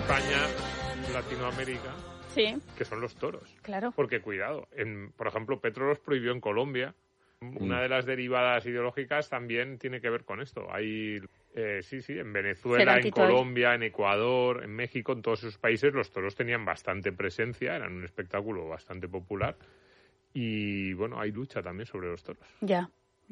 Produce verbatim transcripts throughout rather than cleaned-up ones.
España, Latinoamérica, sí, que son los toros. Claro. Porque, cuidado, en, por ejemplo, Petro los prohibió en Colombia. Una de las derivadas ideológicas también tiene que ver con esto. Hay, eh, sí, sí, en Venezuela, en Colombia, en Ecuador, en México, en todos esos países los toros tenían bastante presencia, eran un espectáculo bastante popular. Y, bueno, hay lucha también sobre los toros. Ya.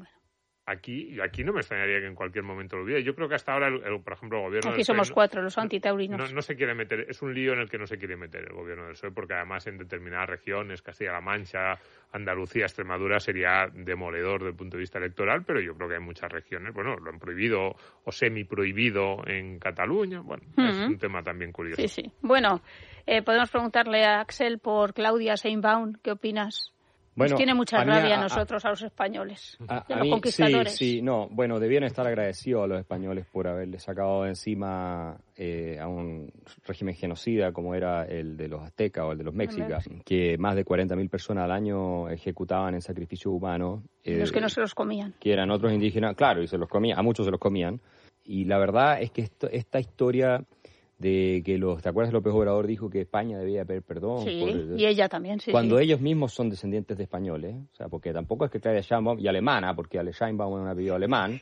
Aquí, aquí no me extrañaría que en cualquier momento lo hubiera. Yo creo que hasta ahora, el, el, por ejemplo, el gobierno Aquí del P S O E... somos cuatro, los antitaurinos. No, no se quiere meter, es un lío en el que no se quiere meter el gobierno del P S O E, porque además en determinadas regiones, Castilla-La Mancha, Andalucía, Extremadura, sería demoledor desde el punto de vista electoral, pero yo creo que hay muchas regiones, bueno, lo han prohibido o semi-prohibido en Cataluña, bueno, uh-huh. Es un tema también curioso. Sí, sí. Bueno, eh, podemos preguntarle a Axel por Claudia Sheinbaum, ¿qué opinas? Bueno, Nos tiene mucha a rabia a, a nosotros, a los españoles, a, a, a los mí, conquistadores. Sí, sí, no, bueno, debían estar agradecidos a los españoles por haberle sacado de encima eh, a un régimen genocida como era el de los aztecas o el de los mexicas, que más de cuarenta mil personas al año ejecutaban en sacrificio humano. Eh, los que no se los comían. Que eran otros indígenas, claro, y se los comían, a muchos se los comían. Y la verdad es que esto, esta historia... de que los, ¿te acuerdas? López Obrador dijo que España debía pedir perdón. Sí, por, y ella también, sí. Cuando sí. ellos mismos son descendientes de españoles, o sea, porque tampoco es que Claudia Sheinbaum, y alemana, porque Ale Sheinbaum es un apellido alemán,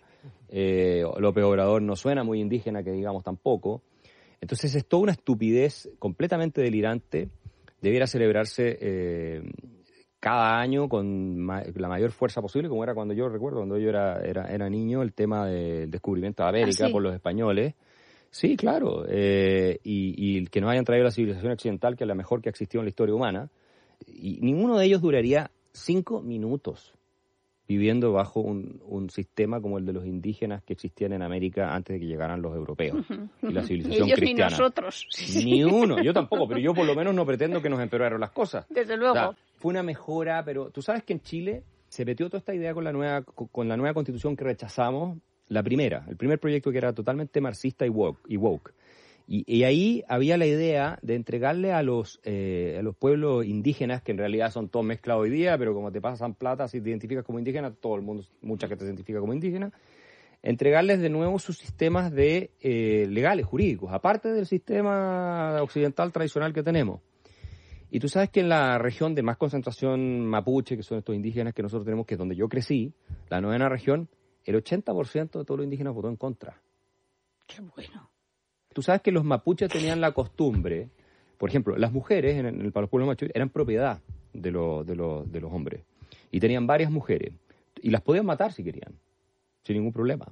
eh, López Obrador no suena muy indígena, que digamos tampoco. Entonces es toda una estupidez completamente delirante, debiera celebrarse eh, cada año con ma- la mayor fuerza posible, como era cuando yo recuerdo, cuando yo era, era, era niño, el tema del descubrimiento de América ¿Ah, sí? por los españoles. Sí, claro, eh, y, y que nos hayan traído la civilización occidental, que es la mejor que ha existido en la historia humana, y ninguno de ellos duraría cinco minutos viviendo bajo un, un sistema como el de los indígenas que existían en América antes de que llegaran los europeos y la civilización ellos cristiana. Ni nosotros. Ni uno, yo tampoco, pero yo por lo menos no pretendo que nos empeoraron las cosas. Desde luego. O sea, fue una mejora, pero tú sabes que en Chile se metió toda esta idea con la nueva, con la nueva constitución que rechazamos. La primera, el primer proyecto que era totalmente marxista y woke. Y, woke. y, y ahí había la idea de entregarle a los eh, a los pueblos indígenas, que en realidad son todos mezclados hoy día, pero como te pasan plata, si te identificas como indígena, todo el mundo, mucha gente se identifica como indígena, entregarles de nuevo sus sistemas de eh, legales, jurídicos, aparte del sistema occidental tradicional que tenemos. Y tú sabes que en la región de más concentración mapuche, que son estos indígenas que nosotros tenemos, que es donde yo crecí, la novena región, el ochenta por ciento de todos los indígenas votó en contra. Qué bueno. Tú sabes que los mapuches tenían la costumbre, por ejemplo, las mujeres en el, para los pueblos mapuches eran propiedad de, lo, de, lo, de los hombres. Y tenían varias mujeres. Y las podían matar si querían, sin ningún problema.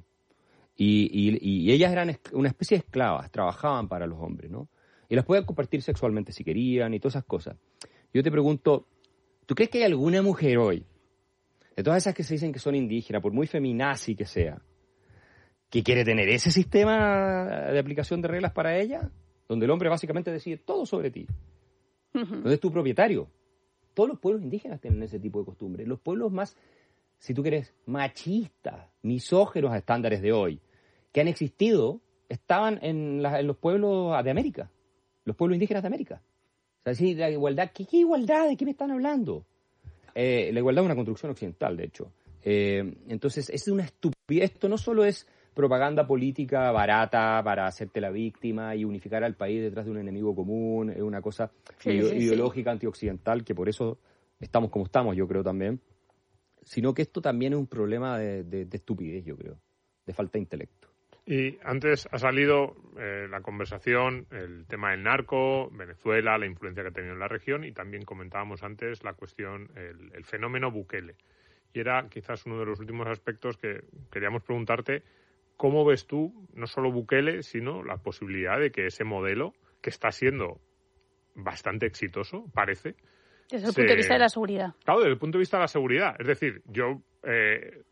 Y, y, y ellas eran una especie de esclavas, trabajaban para los hombres, ¿no? Y las podían compartir sexualmente si querían y todas esas cosas. Yo te pregunto, ¿tú crees que hay alguna mujer hoy, de todas esas que se dicen que son indígenas, por muy feminazi que sea, que quiere tener ese sistema de aplicación de reglas para ella, donde el hombre básicamente decide todo sobre ti, uh-huh. donde es tu propietario? Todos los pueblos indígenas tienen ese tipo de costumbres. Los pueblos más, si tú quieres, machistas, misógenos a estándares de hoy, que han existido, estaban en, la, en los pueblos de América, los pueblos indígenas de América. O sea, sí, la igualdad, ¿qué, qué igualdad? ¿De qué me están hablando? Eh, la igualdad es una construcción occidental, de hecho. Eh, entonces, es una estupidez. Esto no solo es propaganda política barata para hacerte la víctima y unificar al país detrás de un enemigo común, es una cosa sí, ide- sí, ideológica sí. antioccidental, que por eso estamos como estamos, yo creo también, sino que esto también es un problema de, de, de estupidez, yo creo, de falta de intelecto. Y antes ha salido eh, la conversación, el tema del narco, Venezuela, la influencia que ha tenido en la región, y también comentábamos antes la cuestión, el, el fenómeno Bukele. Y era quizás uno de los últimos aspectos que queríamos preguntarte, ¿cómo ves tú no solo Bukele, sino la posibilidad de que ese modelo, que está siendo bastante exitoso, parece... Desde el se... punto de vista de la seguridad. Claro, desde el punto de vista de la seguridad. Es decir, yo eh,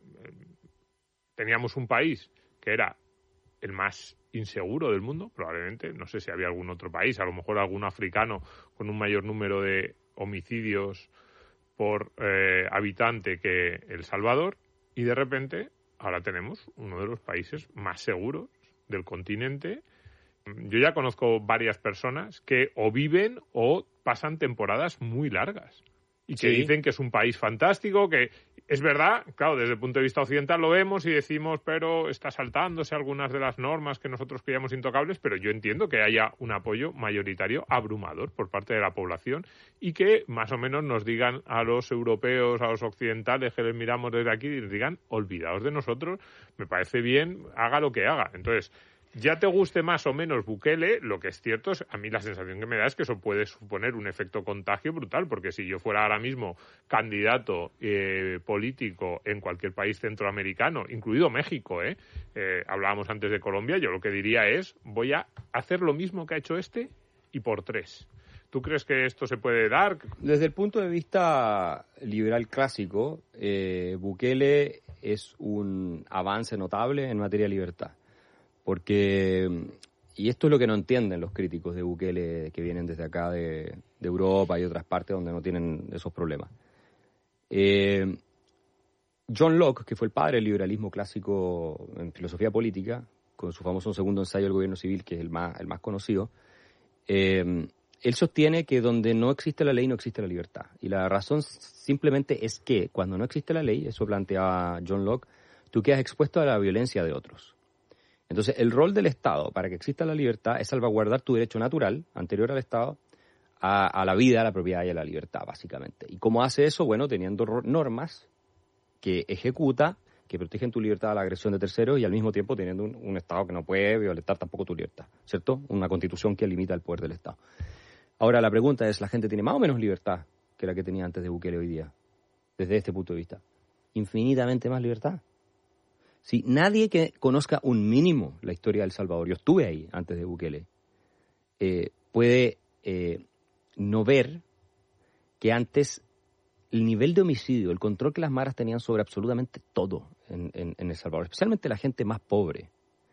teníamos un país que era el más inseguro del mundo, probablemente. No sé si había algún otro país, a lo mejor algún africano con un mayor número de homicidios por eh, habitante que El Salvador, y de repente ahora tenemos uno de los países más seguros del continente. Yo ya conozco varias personas que o viven o pasan temporadas muy largas y que sí. dicen que es un país fantástico, que Es verdad, claro, desde el punto de vista occidental lo vemos y decimos, pero está saltándose algunas de las normas que nosotros creíamos intocables, pero yo entiendo que haya un apoyo mayoritario abrumador por parte de la población y que más o menos nos digan a los europeos, a los occidentales que les miramos desde aquí, y les digan, olvidaos de nosotros, me parece bien, haga lo que haga. Entonces, ya te guste más o menos Bukele, lo que es cierto es, a mí la sensación que me da es que eso puede suponer un efecto contagio brutal, porque si yo fuera ahora mismo candidato eh, político en cualquier país centroamericano, incluido México, ¿eh? Eh, hablábamos antes de Colombia, yo lo que diría es, voy a hacer lo mismo que ha hecho este y por tres. ¿Tú crees que esto se puede dar? Desde el punto de vista liberal clásico, eh, Bukele es un avance notable en materia de libertad. Porque, y esto es lo que no entienden los críticos de Bukele que vienen desde acá de, de Europa y otras partes donde no tienen esos problemas. Eh, John Locke, que fue el padre del liberalismo clásico en filosofía política, con su famoso segundo ensayo del gobierno civil, que es el más, el más conocido, eh, él sostiene que donde no existe la ley no existe la libertad. Y la razón simplemente es que cuando no existe la ley, eso planteaba John Locke, tú quedas expuesto a la violencia de otros. Entonces, el rol del Estado para que exista la libertad es salvaguardar tu derecho natural, anterior al Estado, a, a la vida, a la propiedad y a la libertad, básicamente. ¿Y cómo hace eso? Bueno, teniendo normas que ejecuta, que protegen tu libertad a la agresión de terceros y al mismo tiempo teniendo un, un Estado que no puede violentar tampoco tu libertad, ¿cierto? Una Constitución que limita el poder del Estado. Ahora, la pregunta es, ¿la gente tiene más o menos libertad que la que tenía antes de Bukele hoy día? Desde este punto de vista. Infinitamente más libertad. Si nadie que conozca un mínimo la historia de El Salvador, yo estuve ahí antes de Bukele, eh, puede eh, no ver que antes el nivel de homicidio, el control que las maras tenían sobre absolutamente todo en, en, en El Salvador, especialmente la gente más pobre,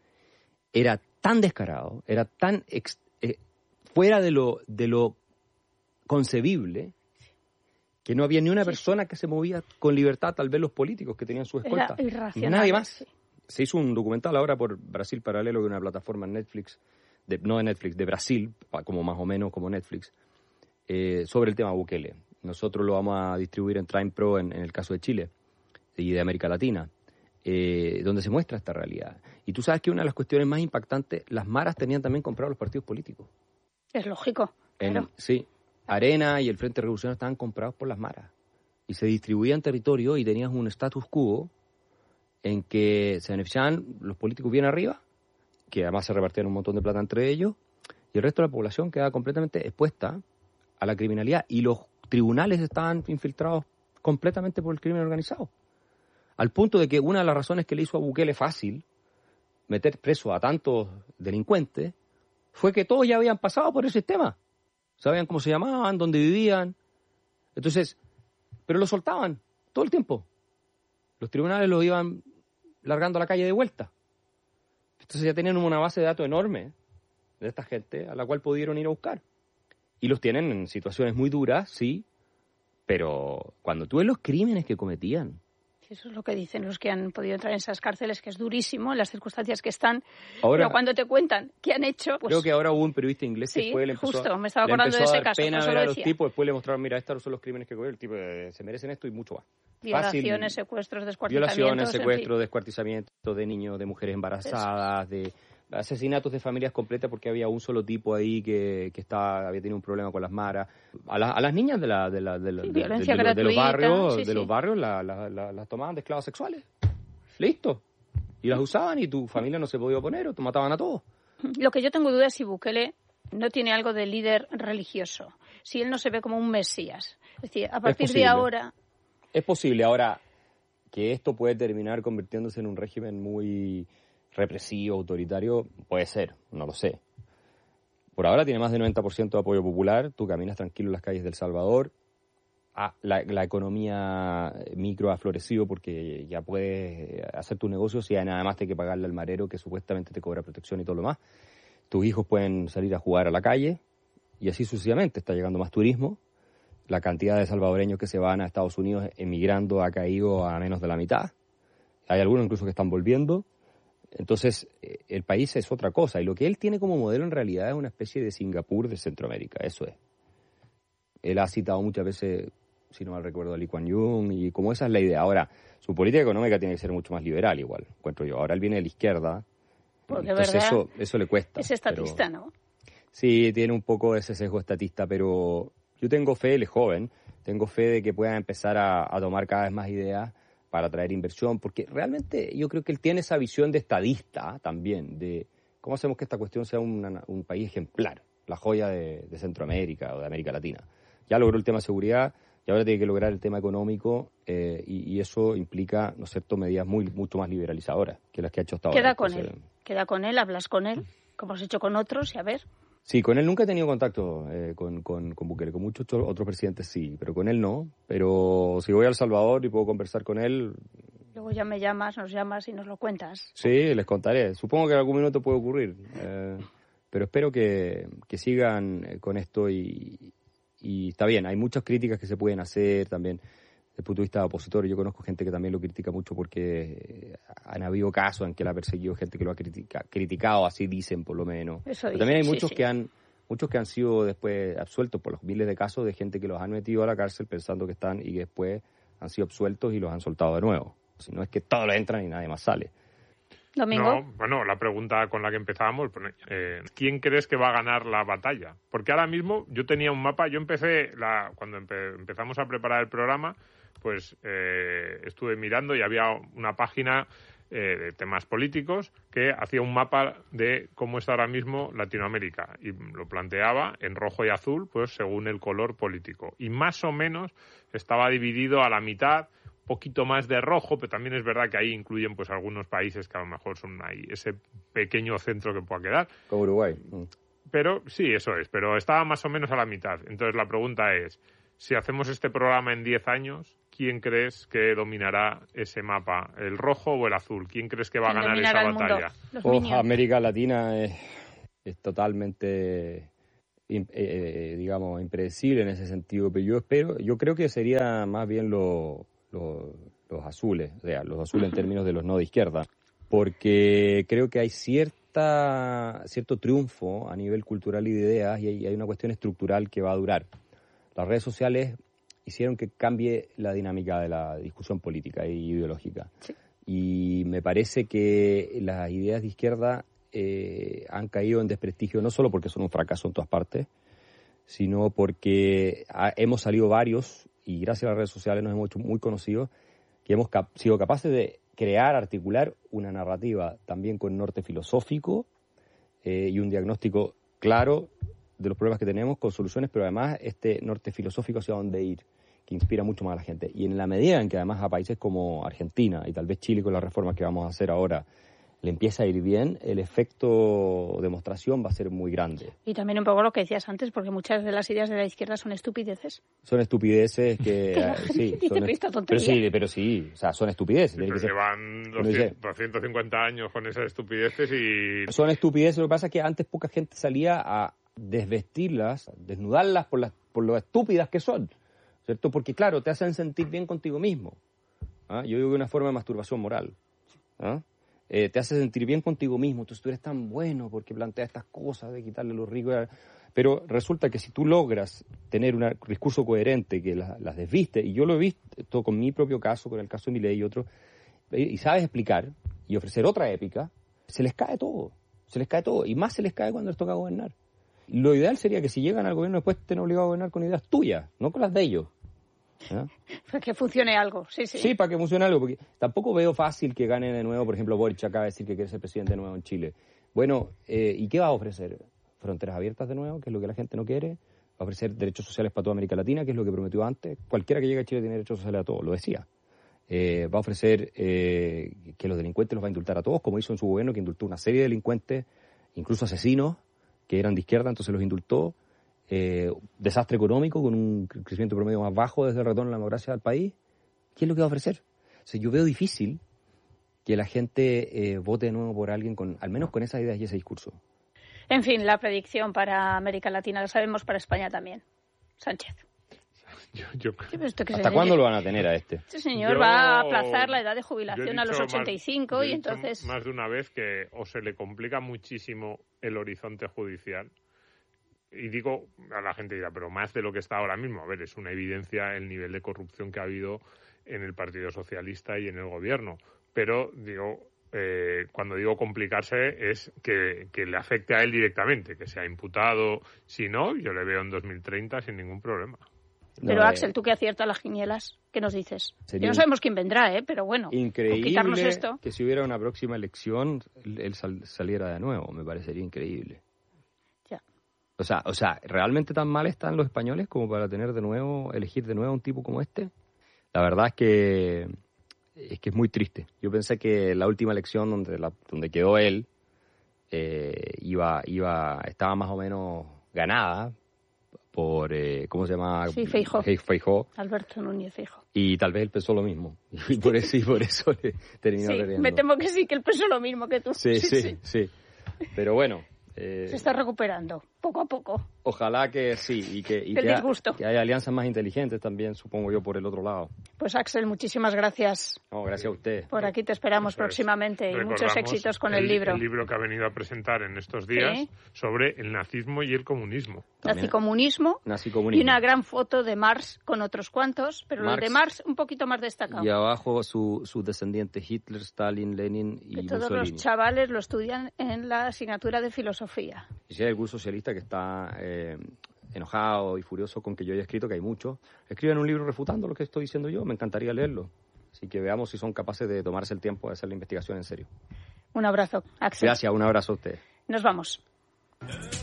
era tan descarado, era tan ex, eh, fuera de lo, de lo concebible, que no había ni una persona que se movía con libertad, tal vez los políticos que tenían su escolta. Nadie más. Sí. Se hizo un documental ahora por Brasil Paralelo, que es una plataforma en Netflix, de, no de Netflix, de Brasil, como más o menos como Netflix, eh, sobre el tema Bukele. Nosotros lo vamos a distribuir en Prime Pro en, en el caso de Chile y de América Latina, eh, donde se muestra esta realidad. Y tú sabes que una de las cuestiones más impactantes, las maras tenían también comprados los partidos políticos. Es lógico. En, claro. Sí. Arena y el Frente Revolucionario estaban comprados por las maras y se distribuían territorio y tenías un status quo en que se beneficiaban los políticos bien arriba, que además se repartían un montón de plata entre ellos, y el resto de la población quedaba completamente expuesta a la criminalidad y los tribunales estaban infiltrados completamente por el crimen organizado. Al punto de que una de las razones que le hizo a Bukele fácil meter preso a tantos delincuentes fue que todos ya habían pasado por el sistema. Sabían cómo se llamaban, dónde vivían. Entonces, pero lo soltaban todo el tiempo. Los tribunales los iban largando a la calle de vuelta. Entonces ya tenían una base de datos enorme de esta gente a la cual pudieron ir a buscar. Y los tienen en situaciones muy duras, sí, pero cuando tú ves los crímenes que cometían, Eso es lo que dicen los que han podido entrar en esas cárceles, que es durísimo en las circunstancias que están. Ahora, pero cuando te cuentan qué han hecho, pues... Creo que ahora hubo un periodista inglés que sí, después le empezó, justo, me estaba le acordando empezó de a ese dar caso, pena por eso ver lo a los decía. tipos, después le mostraron, mira, estos son los crímenes que cometen, el tipo eh, se merecen esto y mucho más. Violaciones, Fácil, secuestros, descuartizamientos... Violaciones, secuestros, en fin. descuartizamientos de niños, de mujeres embarazadas, de asesinatos de familias completas porque había un solo tipo ahí que, que estaba, había tenido un problema con las maras. A, la, a las niñas de, la, de, la, de, la, sí, de, violencia de, de, de los gratuita, barrios, sí, de sí. los barrios las la, la, la tomaban de esclavas sexuales. Listo. Y las usaban y tu familia no se podía oponer o te mataban a todos. Lo que yo tengo duda es si Bukele no tiene algo de líder religioso, si él no se ve como un mesías. Es decir, a partir de ahora... Es posible. Ahora, que esto puede terminar convirtiéndose en un régimen muy represivo, autoritario, puede ser, no lo sé. Por ahora tiene más del noventa por ciento de apoyo popular, tú caminas tranquilo en las calles de El Salvador, ah, la, la economía micro ha florecido porque ya puedes hacer tu negocio, si nada más te hay que pagarle al marero que supuestamente te cobra protección y todo lo más. Tus hijos pueden salir a jugar a la calle y así sucesivamente. Está llegando más turismo. La cantidad de salvadoreños que se van a Estados Unidos emigrando ha caído a menos de la mitad. Hay algunos incluso que están volviendo. Entonces, el país es otra cosa. Y lo que él tiene como modelo en realidad es una especie de Singapur de Centroamérica. Eso es. Él ha citado muchas veces si no mal recuerdo, Lee Kuan Yew, y como esa es la idea. Ahora, su política económica tiene que ser mucho más liberal igual, encuentro yo. Ahora él viene de la izquierda, porque entonces verdad, eso, eso le cuesta. es estatista, pero, ¿no? Sí, tiene un poco de ese sesgo estatista, pero yo tengo fe, él es joven, tengo fe de que pueda empezar a, a tomar cada vez más ideas para atraer inversión, porque realmente yo creo que él tiene esa visión de estadista también, de cómo hacemos que esta cuestión sea una, un país ejemplar, la joya de, de Centroamérica o de América Latina. Ya logró el tema de seguridad y ahora tiene que lograr el tema económico eh, y, y eso implica, ¿no es cierto?, medidas muy mucho más liberalizadoras que las que ha hecho hasta ahora. Queda con Entonces, él, queda con él, hablas con él, como has hecho con otros, y a ver... Sí, con él nunca he tenido contacto eh, con, con, con Bukele, con muchos otros presidentes sí, pero con él no. Pero si voy a El Salvador y puedo conversar con él... Luego ya me llamas, nos llamas y nos lo cuentas. Sí, les contaré. Supongo que en algún minuto puede ocurrir. Eh, pero espero que, que sigan con esto y, y está bien. Hay muchas críticas que se pueden hacer también desde el punto de vista opositor. Yo conozco gente que también lo critica mucho porque han habido casos en que la ha perseguido gente que lo ha critica, criticado, así dicen por lo menos. Eso Pero también hay dicen, muchos sí, que sí. han muchos que han sido después absueltos por los miles de casos de gente que los han metido a la cárcel pensando que están y que después han sido absueltos y los han soltado de nuevo. Si no es que todos entran y nadie más sale. Domingo. No, bueno, la pregunta con la que empezábamos, eh, ¿quién crees que va a ganar la batalla? Porque ahora mismo yo tenía un mapa, yo empecé, la, cuando empe, empezamos a preparar el programa, pues eh, estuve mirando y había una página eh, de temas políticos que hacía un mapa de cómo está ahora mismo Latinoamérica y lo planteaba en rojo y azul, pues según el color político. Y más o menos estaba dividido a la mitad, poquito más de rojo, pero también es verdad que ahí incluyen pues algunos países que a lo mejor son ahí ese pequeño centro que pueda quedar. Como Uruguay. Pero sí, eso es, pero estaba más o menos a la mitad. Entonces la pregunta es, si hacemos este programa en diez años, ¿quién crees que dominará ese mapa? ¿El rojo o el azul? ¿Quién crees que va a ganar esa batalla? Oh, América Latina es, es totalmente... Eh, digamos, impredecible en ese sentido, pero yo espero, yo creo que sería más bien lo, lo, los azules, o sea, los azules en términos de los no de izquierda, porque creo que hay cierta cierto triunfo a nivel cultural y de ideas y hay, hay una cuestión estructural que va a durar. Las redes sociales hicieron que cambie la dinámica de la discusión política e ideológica. Sí. Y me parece que las ideas de izquierda Eh, han caído en desprestigio no solo porque son un fracaso en todas partes, sino porque ha, hemos salido varios, y gracias a las redes sociales nos hemos hecho muy conocidos, que hemos cap- sido capaces de crear, articular una narrativa también con norte filosófico eh, y un diagnóstico claro de los problemas que tenemos, con soluciones, pero además este norte filosófico hacia dónde ir, que inspira mucho más a la gente. Y en la medida en que además a países como Argentina y tal vez Chile con las reformas que vamos a hacer ahora le empieza a ir bien, el efecto demostración va a ser muy grande. Y también un poco lo que decías antes, porque muchas de las ideas de la izquierda son estupideces. Son estupideces que... que eh, sí, dice, son, pero sí, pero sí, o sea, son estupideces. Sí, pero que llevan ser, doscientos, doscientos cincuenta años con esas estupideces y... Son estupideces, lo que pasa es que antes poca gente salía a desvestirlas, desnudarlas por, las, por lo estúpidas que son, ¿cierto? Porque claro, te hacen sentir bien contigo mismo. ¿Ah? Yo digo que es una forma de masturbación moral. ¿Ah? Eh, te hace sentir bien contigo mismo, entonces tú eres tan bueno porque planteas estas cosas de quitarle lo rico, pero resulta que si tú logras tener un discurso coherente que la, las desviste, y yo lo he visto con mi propio caso, con el caso de Milei y otros, y sabes explicar y ofrecer otra épica, se les cae todo, se les cae todo, y más se les cae cuando les toca gobernar. Lo ideal sería que si llegan al gobierno después estén obligados a gobernar con ideas tuyas, no con las de ellos. ¿Ah? Para que funcione algo, sí, sí. Sí, para que funcione algo, porque tampoco veo fácil que gane de nuevo, por ejemplo, Boric acaba de decir que quiere ser presidente de nuevo en Chile. Bueno, eh, ¿y qué va a ofrecer? ¿Fronteras abiertas de nuevo, que es lo que la gente no quiere? ¿Va a ofrecer derechos sociales para toda América Latina, que es lo que prometió antes? Cualquiera que llegue a Chile tiene derechos sociales a todos, lo decía. Eh, va a ofrecer eh, que los delincuentes los va a indultar a todos, como hizo en su gobierno, que indultó una serie de delincuentes, incluso asesinos, que eran de izquierda, entonces los indultó. Eh, desastre económico con un crecimiento promedio más bajo desde el retorno a la democracia del país. ¿Qué es lo que va a ofrecer? O sea, yo veo difícil que la gente eh, vote de nuevo por alguien con, al menos con esas ideas y ese discurso. En fin, la predicción para América Latina la sabemos, para España también. Sánchez. Yo, yo... ¿Hasta cuándo lo van a tener a este? Este señor yo... va a aplazar la edad de jubilación a los ochenta y cinco más, y entonces... Más de una vez que o se le complica muchísimo el horizonte judicial y digo, a la gente dirá, pero más de lo que está ahora mismo. A ver, es una evidencia el nivel de corrupción que ha habido en el Partido Socialista y en el Gobierno. Pero, digo, eh, cuando digo complicarse es que, que le afecte a él directamente, que sea imputado. Si no, yo le veo en dos mil treinta sin ningún problema. Pero, no, Axel, eh, tú que aciertas las quinielas, ¿qué nos dices? Sería que no sabemos quién vendrá, ¿eh? Pero bueno, increíble quitarnos esto... que si hubiera una próxima elección, él sal, saliera de nuevo. Me parecería increíble. Ya. O sea, o sea, ¿realmente tan mal están los españoles como para tener de nuevo, elegir de nuevo a un tipo como este? La verdad es que es que es muy triste. Yo pensé que la última elección donde la, donde quedó él eh, iba iba estaba más o menos ganada por, eh, ¿cómo se llama? Sí, Feijóo. Feijóo. Alberto Núñez Feijóo. Y tal vez él pensó lo mismo. Y por eso, y por eso le terminó sí, perdiendo. Me temo que sí, que él pensó lo mismo que tú. Sí, sí, sí. sí. Pero bueno. Eh, Se está recuperando, poco a poco. Ojalá que sí, y que, y Del que, disgusto. ha, que haya alianzas más inteligentes también, supongo yo, por el otro lado. Pues Axel, muchísimas gracias. No, gracias a usted. Por aquí te esperamos Eso es. próximamente y muchos éxitos con el, el libro. El libro que ha venido a presentar en estos días ¿Sí? sobre el nazismo y el comunismo. Nazicomunismo, Nazicomunismo. Y una gran foto de Marx con otros cuantos, pero Marx, el de Marx un poquito más destacado. Y abajo su, su descendiente Hitler, Stalin, Lenin y que todos Mussolini. los chavales lo estudian en la asignatura de filosofía. Y si hay algún socialista que está eh, enojado y furioso con que yo haya escrito, que hay muchos, escriben un libro refutando lo que estoy diciendo yo, me encantaría leerlo. Así que veamos si son capaces de tomarse el tiempo de hacer la investigación en serio. Un abrazo, Axel. Gracias, un abrazo a usted. Nos vamos.